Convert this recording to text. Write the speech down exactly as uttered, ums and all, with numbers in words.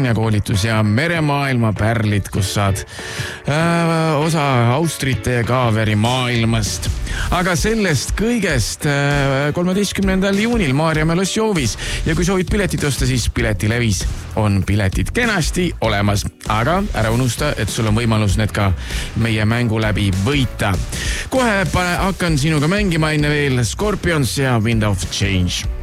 Hispaania koolitus ja meremaailma pärlid, kus saad äh, osa Austrite ja Kaaveri maailmast. Aga sellest kõigest äh, kolmeteistkümnendal juunil Maarjamäe Lossjoovis ja kui soovid piletit osta, siis Piletilevis on piletid kenasti olemas. Aga ära unusta, et sul on võimalus need ka meie mängu läbi võita. Kohe hakkan sinuga mängima enne veel Scorpions ja Wind of Change.